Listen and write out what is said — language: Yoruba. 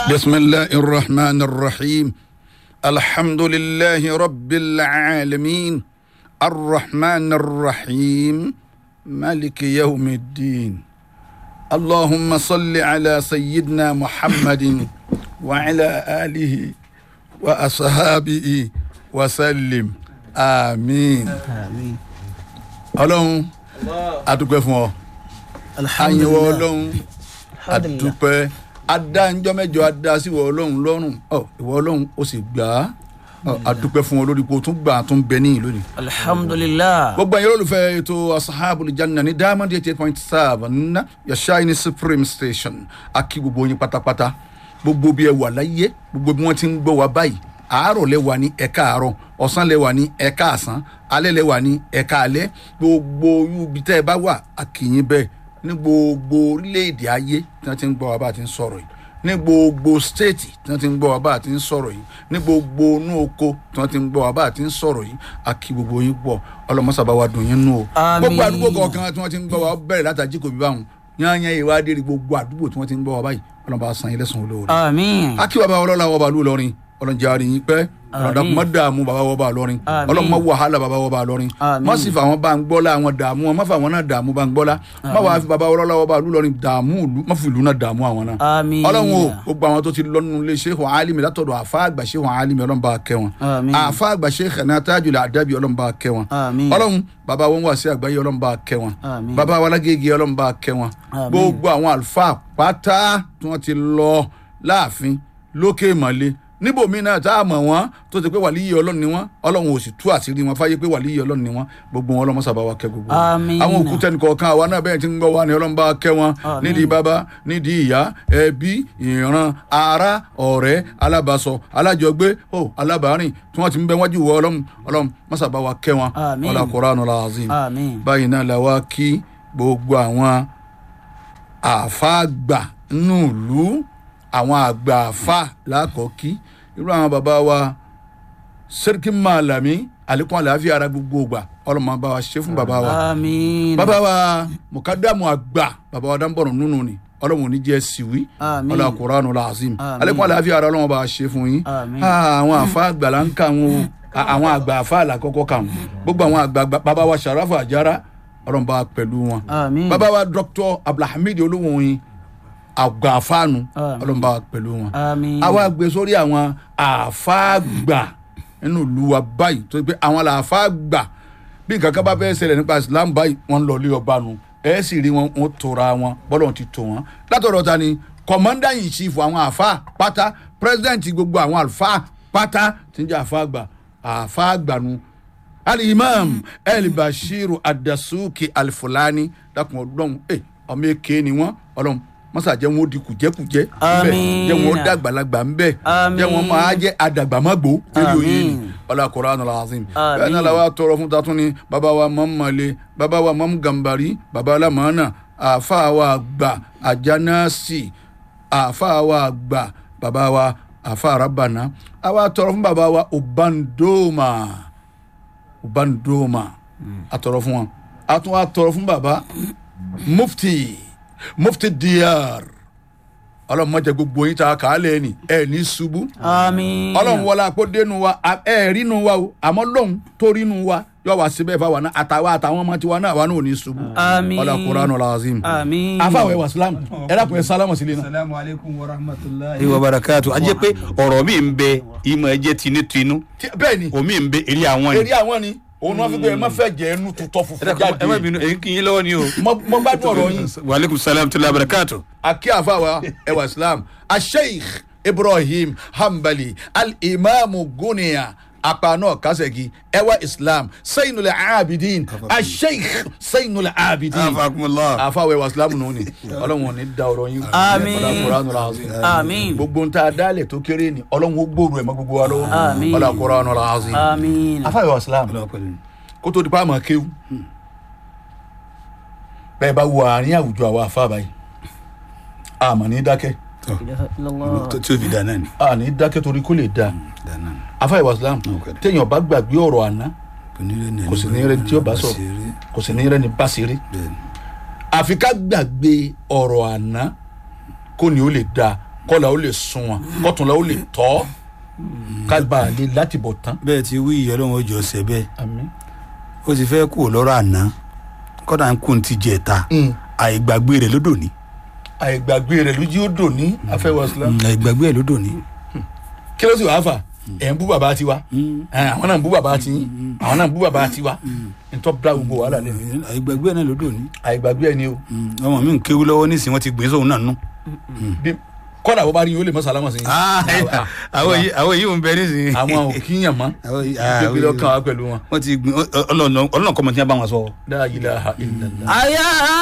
بسم الله الرحمن الرحيم الحمد لله رب العالمين الرحمن الرحيم مالك يوم الدين اللهم صل على سيدنا محمد وعلى آله وأصحابه وسلم آمين Ọlọ́run adúpẹ́ fún ọ àyẹ̀wò Ọlọ́run adúpẹ́ adáńjọ́ mẹ́jọ adásíwọ̀ Ọlọ́run lọ́rùn ìwọ Ọlọ́run ó sì gbà á adúpẹ́ fún ọ lórí ipò tún gbà tún bẹ níyì lónìí. alhamdulillah. gbogbo ẹ̀yin olùfẹ́ ètò asahabul janna ní Diamond 88.7 Yashai Supreme Station akí gbogbo yín pátápátá gbogbo bí ẹ wà láyé gbogbo bí wọ́n ti ń gbọ́ wa báyìí àárọ̀ lẹ wà ní ẹ̀ka àárọ̀ ọ̀sán lẹ wà ní ẹ̀ka àsán alẹ́ lẹ wà ní ẹ̀ka alẹ́ gbogbo ibi tẹ́ ẹ bá wà àkìyìn bẹ́ẹ̀ ní gbogbo orílẹ̀-èdè ayé tí wọ́n ti ń gbọ́ wa bá ti ń sọ̀rọ̀ yìí ní gbogbo stéètì tí wọ́n ti ń gbọ́ wa bá ti ń sọ̀rọ̀ yìí ní gbogbo inú oko tí wọ́n ti ń gbọ́ wa bá ti ń sọ̀rọ̀ yìí àkì gbogbo yín pọ̀ ọlọ́mọṣàbá wa dùn yín nù o gbogbo àdúgbò kọ̀ọ̀kan tí wọ́n ti ń gbọ́ wa bẹ̀rẹ̀ látàjí kò bí báwọn yányán ìwádìí gbogbo àdúgbò tí wọ́n ti ń gbọ́ wa báyìí ọlọ́mọba san yín lẹ́san olóore. àmín. akí bàbá ọlọ́lá wọ́n bá lù lọ́rin ọlọ́njàre yín pẹ́ ọlọ́dàkùnmọ́ dààmú bàbá wọ́n bá lọ́rin ọlọ́mọ wàhálà bàbá wọ́n bá lọ́rin má sì fà wọ́n bá ń gbọ́lá àwọn dààmú wọn má fà wọ́n náà dààmú bá ń gbọ́lá má wàá fi bàbá ọlọ́lá wọ́n bá lù lọ́rin dààmú ìlú má fi ìlú náà dààmú àwọn náà. ọlọ́run o gbogbo àwọn tó ti lọ́nu lé Sheikh Alimi látọ̀dọ̀ àfa àgbà Sheikh Alimi ọlọ́run bá kẹ́ wọn àfa àgbà Sheikh Tajul Adabi ọlọ́run bá kẹ́ wọn ọlọ́run bàbá wọn wà sí àgbáyé ọlọ́run bá kẹ́ wọn bàbá wa Lágége ọlọ́run bá kẹ́ wọn gbogbo àwọn àlùfáà pátá tí wọ́n ti lọ láàfin lókè ìmọ̀lẹ́ níbòmí náà tá a mọ̀ wọ́n tó ti pé wàlíyé ọlọ́run ni wọ́n ọlọ́run ò sì tú àṣírí wọn fáyé pé wàlíyé ọlọ́run ni wọ́n gbogbo wọn ọlọ́mọ sábà wa kẹ́ gbogbo àwọn òkú tẹnì kọ̀ọ̀kan àwa náà bẹ́ẹ̀ ti ń gbọ́ wa ni ọlọ́run bá kẹ́ wọn nídìí bàbá nídìí ìyá ẹbí ìran ará ọ̀rẹ́ alábàásọ alájọgbé alábàárìn tí wọ́n ti ń bẹ wájú wọ ọlọ́run má sábà wa kẹ́ wọn ọlá Qur'anul Azim báyìí náà la wá kí gbogbo àwọn àfáàgbà nínú ìlú àwọn àgbà àfà lákọ̀ọ́kí irú àwọn bàbá wa Sẹ́ríkì Màlàmí àlékún àlàáfíà ara gbogbo ògbà ọlọ́mọ bá wa ṣe fún bàbá wa bàbá wa mùkádàmù àgbà bàbá wa dáńbọ̀rọ̀ nínú ni ọlọ́mọ oníjẹ́ síwí ọlọ́ Qur'anul Azim àlékún àlàáfíà ara ọlọ́mọ bá wa ṣe fún yín àwọn àfà àgbà là ń kà wọn àwọn àgbà àfà làkọ́kọ́ kà wọn gbogbo àwọn àgbà bàbá wa Sharafu Àjàrà ọlọ́mọ bá wa pẹ̀lú wọn bàbá wa Dr. Abdulhamid Olúwòyìn àgbàfáànù ọlọ́mọba pẹ̀lú wọn àwa gbé sórí àwọn àfáàgbà nínú ìlú wa báyìí tó pé àwọn làáfáàgbà bí nǹkan kan bá fẹ́ ṣẹlẹ̀ nípa Islam báyìí wọ́n ń lọ ilé ọba nu ẹ̀ sì rí wọn wọ́n tóra wọn bọ́lọ̀ ti tó wọn látọ̀dọ̀ ta ni commander in chief àwọn àfáà pátá president gbogbo àwọn àfáà pátá tí ń jẹ́ àfáàgbà nu al-Imam El-Bashir Ad-Dasuki Al-Fulani dákun ọdún ọmọ èké ni wọ́n ọlọ́run mọ́sá jẹ́ wọn ó di kùjẹ́kùjẹ́ ńbẹ́ jẹ́ wọn ó dàgbàlagbà ńbẹ́ jẹ́ wọn máa jẹ́ àdàgbàmọ́gbò lórí oyè ni ọlá Qur'anul Azim bẹ́ẹ̀ náà làwọn atọrọ fún tatún ni bàbá wa mọ́mọ́lé bàbá wa mọ́mú gàmbàrí bàbá alámọ́nà àfa wa àgbà àjánásì àfa wa àgbà bàbá wa àfa arábànà àwa atọrọ fún bàbá wa Obandoma atọrọ fún wọn àtún atọrọ fún bàbá mufti diyar ọlọ́run má jẹ́ gbogbo yín ta kàálẹ̀ ni ẹ ní ṣubú àmín ọlọ́run wọlé àpò dénú wa ẹ rínú wa o àmọ́ lóhun tó rínú wa yóò wá síbẹ̀ fáwọn náà àtàwọn ọmọ tiwa náà wà náà ò ní ṣubú àmín ọlá Qur'anul Azim àmín afáwẹ̀ wa islam ẹ dàpọ̀ ẹ sálámù sílẹ̀ náà. salamu alaykum wa rahmatulahi wa barakatu. a jẹ́ pé ọ̀rọ̀ mi ń bẹ ìmọ̀ ẹ jẹ́ tinútinú bẹ́ẹ̀ ni omi ń bẹ eré àwọn ni òun náà fi gbé ẹ má fẹ́ jẹ ẹnu tutọ́ funfun jáde. ẹ má bínú èyí kì í lọ́wọ́ ni o. mo gbádùn ọ̀rọ̀ yín. wa aleykum salaam tula barakatu. akí àfàwà ẹwà islam asheikh Ibrahim Hanbali al-Imamu Guniya apana kasegi ẹwà islam Sayyidul Abidin asheikh Sayyidul Abidin àfàwà ẹwà islam nù ni ọlọ́run ò ní da ọ̀rọ̀ yín. àmín Qur'anul Azim. àmín gbogbo ntá dálẹ̀ tó kéré ni ọlọ́run ó gbòòrò ẹ̀ mọ́ gbogbo wa lọ́wọ́. àmín Qur'anul Azim. àmín àfàwà ẹwà islam kó tó di pa àmọ́ kéwù bẹ́ẹ̀ bá wo àárín àwùjọ àwọn àfa báyìí àmọ́ ní dákẹ́ tí o fi dáná ni. ní dákẹ́ torí kó lè da àfa ìwà islam téèyàn bá gbàgbé ọ̀rọ̀ àná kò sì ní rẹ tí ó bá sọ kò sì ní rẹ ní bá ṣeré àfi ká gbàgbé ọ̀rọ̀ àná kó ní ó lè da kọ́là ó lè sun wọn kọ́tùnlá ó lè tọ́ kábà lè láti bọ̀ tán. bẹ́ẹ̀ ti wí ìyá ọlọ́run ojú ọ̀sẹ̀ bẹ́ẹ̀ àmín. ó ti fẹ́ kú lọ́rọ̀ àná kọ́dà ń kún ti jẹ̀ta àìgbàgbé rẹ̀ lódò ní. àìgbàgbé rẹ̀ lójú ó dò ní afẹ́wọ̀sílá. àìgbàgbé rẹ̀ lódò ní. kí ló sì wàá fà ẹ̀ ń bú bàbá tiwa àwọn náà ń bú bàbá tiyín àwọn náà ń bú bàbá tiwa ntọ́ bla gbogbo wàhálà lẹ́nu. àìgbàgbé ẹ̀ náà lódò ní. àìgbàgbé ẹ̀ ni o. ọmọ mi ń kéwú lọ́wọ́ nísìnyí wọ́n ti gbé sóun náà nù. kọ́dà bó bá rí yín ó lè mọ́ sálámà sí yín. àwọn yìí ò ń bẹ nísìnyí. àwọn ò kíyàn mọ́ gbégbé lọ́kàn wá pẹ̀lú wọn. wọ́n ti gbin ọlọ́run kọ́mọ tí wọ́n bá wọn sọ. La ilaha illallah.